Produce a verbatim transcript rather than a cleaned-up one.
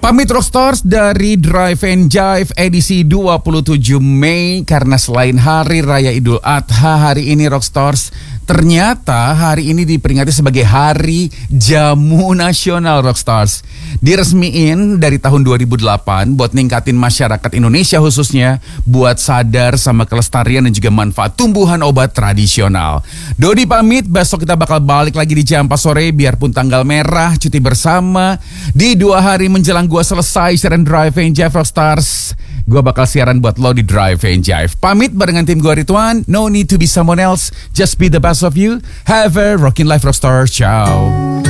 Pamit Rockstars dari Drive and Jive edisi dua puluh tujuh Mei. Karena selain Hari Raya Idul Adha, hari ini Rockstars ternyata hari ini diperingati sebagai Hari Jamu Nasional Rockstars. Diresmiin dari tahun dua ribu delapan buat ningkatin masyarakat Indonesia khususnya buat sadar sama kelestarian dan juga manfaat tumbuhan obat tradisional. Dodi pamit, besok kita bakal balik lagi di jam empat sore biarpun tanggal merah, cuti bersama. Di dua hari menjelang gua selesai siaran Drive and Jive Rockstars, gua bakal siaran buat lo di Drive and Jive. Pamit barengan tim gua Ridwan. No need to be someone else, just be the best of you. Have a rocking life Rockstars. Ciao.